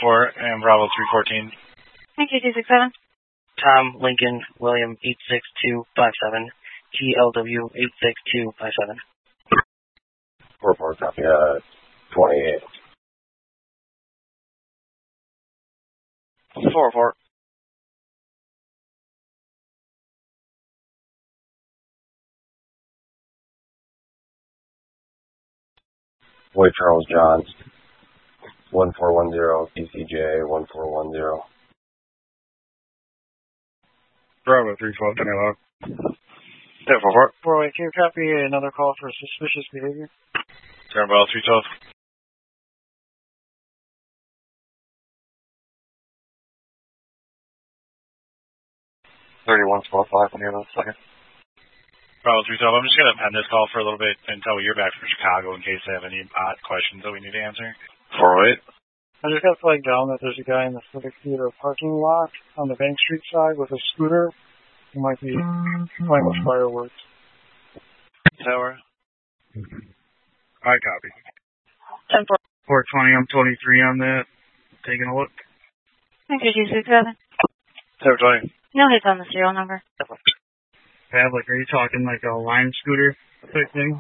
4 and Bravo 314. Thank you, 267. Tom Lincoln William 86257. TLW 86257. 4-4, copy, 28. 4-4. Boyd Charles Johns, 1410, PCJ 1410. Bravo 312, turn log. 4-4. 408, can you copy another call for suspicious behavior? Turn Bravo 312. $31.12 when you have a second. Bravo 312, I'm just going to end this call for a little bit until we hear back from Chicago in case they have any odd questions that we need to answer. 408. I just got flagged down that there's a guy in the Civic Theater parking lot on the Bank Street side with a scooter. He might be playing with fireworks. Tower. I copy. 10-4. 420, I'm 23 on that. Taking a look. Thank you, 267. Tower 20. No hits on the serial number. Like, are you talking like a line scooter type thing?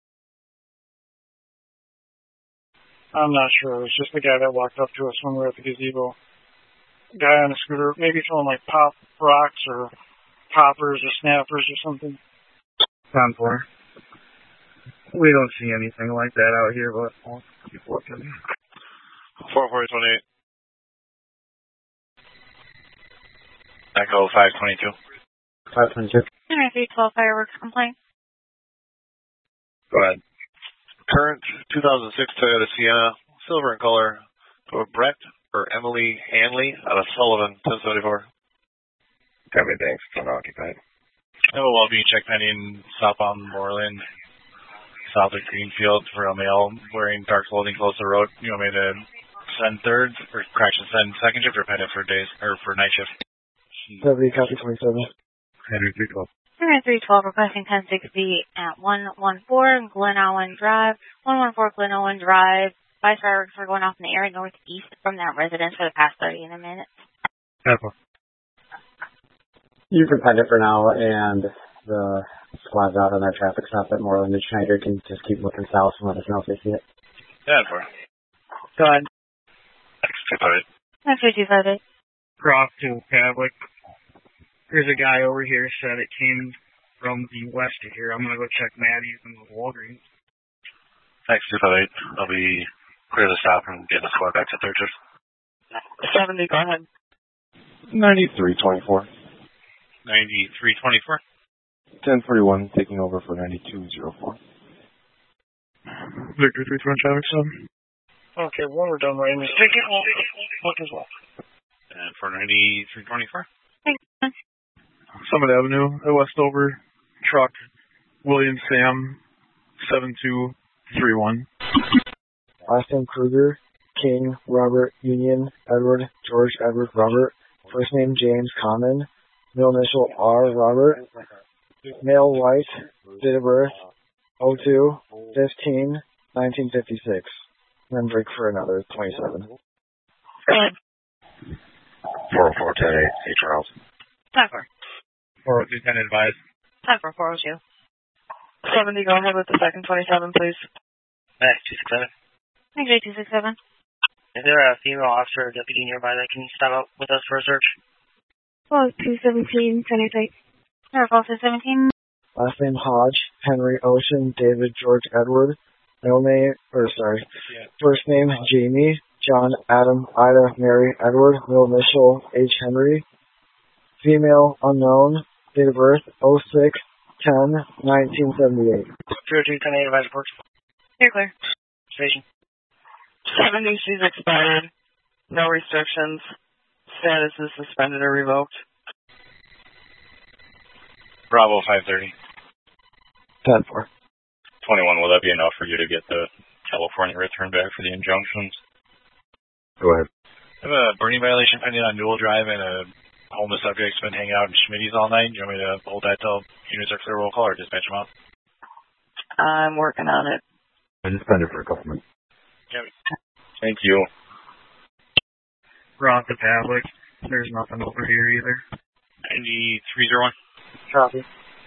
I'm not sure. It was just the guy that walked up to us when we were at the gazebo. Guy on a scooter, maybe throwing like pop rocks or poppers or snappers or something. 10-4. We don't see anything like that out here, but I'll keep looking. 4-4-28. Echo 522. 522. 312 fireworks complaint. Go ahead. Current 2006 Toyota Sienna, silver in color, to Brett or Emily Hanley out of Sullivan, 1074. Copy, thanks. It's unoccupied. I have a well-being check pending southbound Moreland, south of Greenfield for a male wearing dark clothing close to the road. You want me to send third, or correction, send second shift or pending for days, or for night shift? 70, copy 27. Henry 312. Henry 312 requesting 1060 at 114 Glen Owen Drive. 114 Glen Owen Drive. 5 fireworks are going off in the area northeast from that residence for the past 30 minutes. You can find it for now, and the squad's out on their traffic stop at Moreland and Schneider. Can just keep looking south and let us know if they see it. Yeah, for. Go ahead. Thanks, 258. Cross to Pavlik. There's a guy over here said it came from the west of here. I'm going to go check Maddie's and the Walgreens. Thanks, 258. I'll be clear the stop and get the squad back to third shift. 70, go ahead. 9324. 9324. 1041, taking over for 9204. Victor 320 traffic stop. Okay, when we're done writing this ticket, we'll look as well. And for 9324. Summit Avenue, Westover, truck, William Sam, 7231. Last name Kruger, King, Robert, Union, Edward, George, Edward, Robert. First name James, Common. Middle initial R, Robert. Male, white. Date of birth, 02-15-1956. Then break for another 27. 40410 8, Charles. Time for. 402 10 advised. Time for 402. 70, go ahead with the second 27, please. Max 267. Thank you, 267. Is there a female officer or deputy nearby that can stop up with us for a search? Oh, 217, 28. Number 217. Last name Hodge, Henry Ocean, David George Edward. First name Jamie, John Adam Ida Mary Edward. Middle initial H Henry. Female unknown. Date of birth 06-10-1978. 302 10 advised reports. You're clear. Station. 70, she's expired. No restrictions. Status is suspended or revoked. Bravo 530. 10-4. 21, will that be enough for you to get the California return back for the injunctions? Go ahead. I have a burning violation pending on Newell Drive, and a homeless subject's been hanging out in Schmitty's all night. Do you want me to hold that till units are clear roll call or dispatch them out? I'm working on it. I just spent it for a couple minutes. Yeah. Thank you. Ronka Pavlik. There's nothing over here either. 9301. Copy.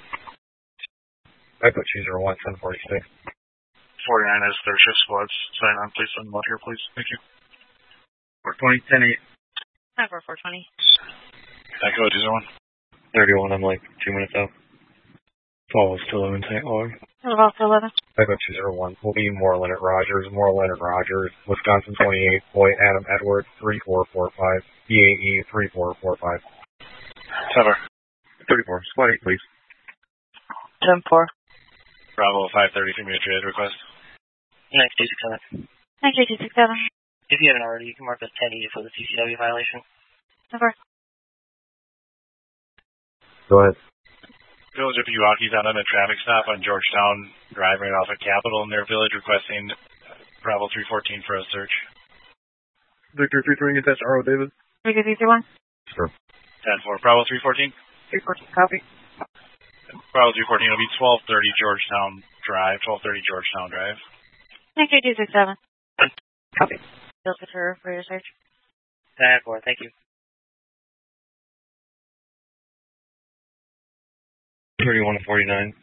Echo 201, 1046. 49 is their shift squads. Sign on, please. Send them out here, please. Thank you. 420, 10-8. 420. Echo 201. 31, I'm like 2 minutes out. Falls to 11 St. Louis. About 11. Echo 201. Will be Moreland at Rogers. Moreland at Rogers. Wisconsin 28. Boy Adam Edwards 3445. BAE 3445. Cover. 34. Squad 8, please. 10-4. Bravo 530 from your trade request. 9267. 9267. If you haven't already, you can mark this 10E for the CCW violation. Over. Go ahead. Village of Pewaukee found on a traffic stop on Georgetown Drive right off of Capitol in their village requesting Bravo 314 for a search. Victor 330, attached RO David. 331. Sure. 10-4. Bravo 314. 314, copy. Bravo 314 will be 1230 Georgetown Drive. 1230 Georgetown Drive. 9267. Copy. Bill Couture for your search. 10-4, thank you. 31 to 49.